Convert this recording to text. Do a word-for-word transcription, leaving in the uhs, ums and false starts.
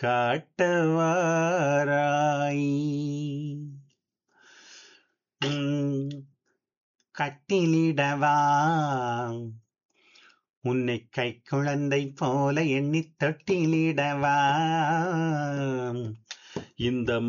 காட்டவாராய். உம், கட்டிலிடவா உன்னை கை குழந்தை போல எண்ணி தொட்டிலிடவா இந்த